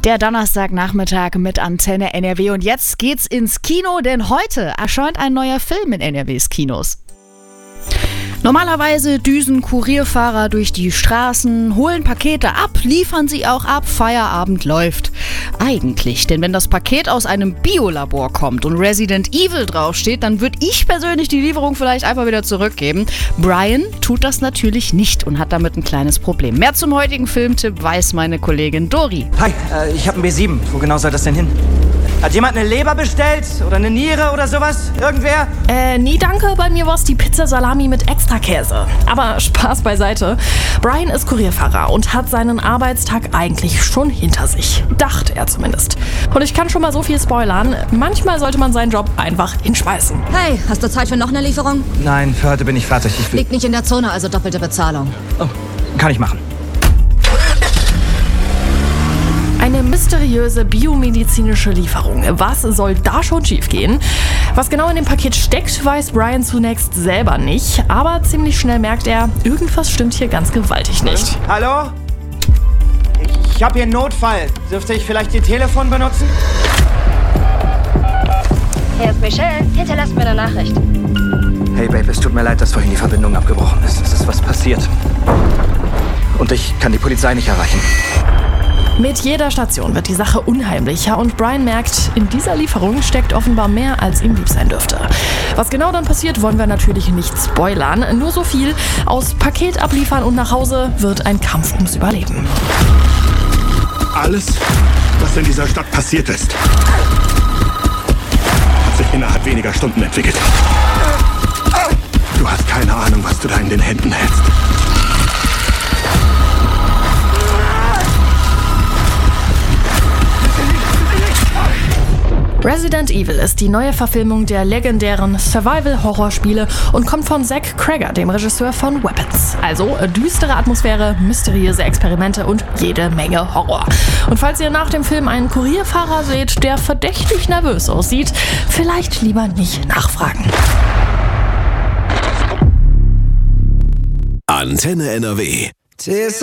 Der Donnerstagnachmittag mit Antenne NRW und jetzt geht's ins Kino, denn heute erscheint ein neuer Film in NRWs Kinos. Normalerweise düsen Kurierfahrer durch die Straßen, holen Pakete ab, liefern sie auch ab, Feierabend läuft. Eigentlich, denn wenn das Paket aus einem Biolabor kommt und Resident Evil draufsteht, dann würde ich persönlich die Lieferung vielleicht einfach wieder zurückgeben. Brian tut das natürlich nicht und hat damit ein kleines Problem. Mehr zum heutigen Filmtipp weiß meine Kollegin Dori. Hi, ich habe einen B7. Wo genau soll das denn hin? Hat jemand eine Leber bestellt? Oder eine Niere oder sowas? Irgendwer? Nee, danke. Bei mir war's die Pizza Salami mit Extrakäse. Aber Spaß beiseite. Brian ist Kurierfahrer und hat seinen Arbeitstag eigentlich schon hinter sich. Dachte er zumindest. Und ich kann schon mal so viel spoilern. Manchmal sollte man seinen Job einfach hinschmeißen. Hey, hast du Zeit für noch eine Lieferung? Nein, für heute bin ich fertig. Liegt nicht in der Zone, also doppelte Bezahlung. Oh, kann ich machen. Eine mysteriöse biomedizinische Lieferung. Was soll da schon schiefgehen? Was genau in dem Paket steckt, weiß Brian zunächst selber nicht. Aber ziemlich schnell merkt er, irgendwas stimmt hier ganz gewaltig nicht. Hallo? Ich habe hier einen Notfall. Dürfte ich vielleicht Ihr Telefon benutzen? Hier ist Michelle. Hinterlasst mir eine Nachricht. Hey Babe, es tut mir leid, dass vorhin die Verbindung abgebrochen ist. Es ist was passiert. Und ich kann die Polizei nicht erreichen. Mit jeder Station wird die Sache unheimlicher und Brian merkt, in dieser Lieferung steckt offenbar mehr, als ihm lieb sein dürfte. Was genau dann passiert, wollen wir natürlich nicht spoilern. Nur so viel: aus Paket abliefern und nach Hause wird ein Kampf ums Überleben. Alles, was in dieser Stadt passiert ist, hat sich innerhalb weniger Stunden entwickelt. Du hast keine Ahnung, was du da in den Händen hältst. Resident Evil ist die neue Verfilmung der legendären Survival-Horror-Spiele und kommt von Zach Cregger, dem Regisseur von Weapons. Also düstere Atmosphäre, mysteriöse Experimente und jede Menge Horror. Und falls ihr nach dem Film einen Kurierfahrer seht, der verdächtig nervös aussieht, vielleicht lieber nicht nachfragen. Antenne NRW.